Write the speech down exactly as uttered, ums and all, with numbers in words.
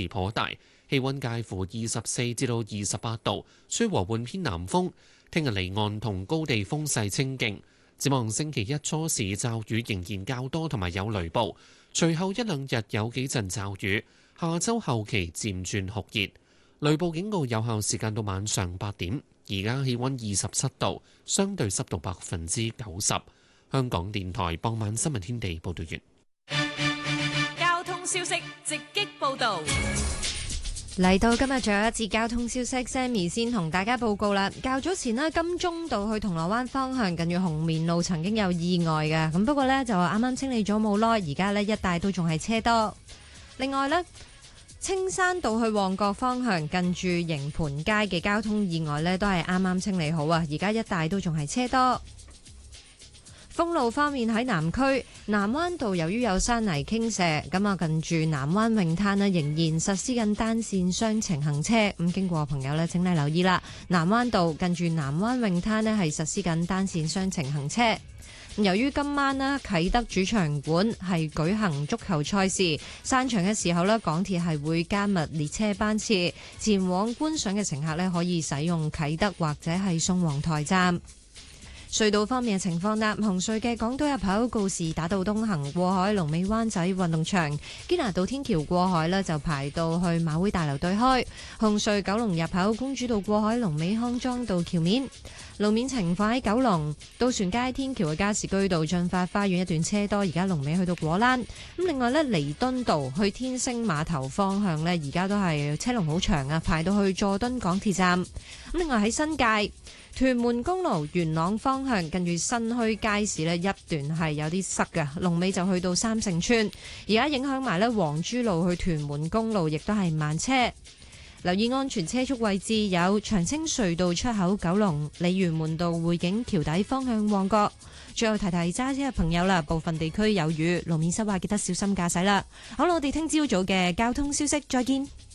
時頗大，氣溫介乎二十四至到二十八度，吹和緩偏南風。聽日離岸同高地風勢清勁。展望星期一初時驟雨仍然較多，同埋有雷暴。隨後一兩日有幾陣驟雨，下周後期漸轉酷熱。雷暴警告有效時間到晚上八點。而家氣溫二十七度，相對濕度百分之九十。香港電台傍晚新聞天地報道完。 交通消息直擊報道。 嚟到今日最後一節交通消息 ，Sammy 先同大家報告啦。較早前呢，金鐘道去銅鑼灣方向近住紅棉路曾經有意外嘅，咁不過呢，就啱啱清理咗冇耐，而家呢一帶都仲係車多。另外呢，青山道去旺角方向近住營盤街嘅交通意外呢，都係啱啱清理好啊，而家一帶都仲係車多。封路方面喺南區南灣道，由於有山泥傾瀉，咁啊近住南灣泳灘呢仍然實施緊單線雙程行車，咁經過朋友呢，請你留意啦。南灣道近住南灣泳灘呢係實施緊單線雙程行車。由於今晚呢啟德主場館係舉行足球賽事，散場嘅時候呢，港鐵係會加密列車班次，前往觀賞嘅乘客呢可以使用啟德或者係宋皇臺站。隧道方面嘅情況啦，紅隧嘅港島入口告士打道東行過海，龍尾灣仔運動場；堅拿道天橋過海呢就排到去馬會大樓對開。紅隧九龍入口公主道過海，龍尾康莊道橋面。路面情況喺九龍渡船街天橋嘅加士居道進發花園一段車多，而家龍尾去到果欄。咁另外呢，彌敦道去天星碼頭方向呢，而家都係車龍好長啊，排到去佐敦港鐵站。咁另外喺新界屯門公路元朗方向近住新墟街市呢一段係有啲塞嘅，龍尾就去到三聖村。而家影響埋呢黃珠路去屯門公路，亦都係慢車。留意安全車速位置有長青隧道出口九龍、鯉魚門道匯景橋底方向旺角。最後提提揸車嘅朋友啦，部分地區有雨，路面濕滑，記得小心駕駛啦。好啦，我哋聽朝早嘅交通消息再見。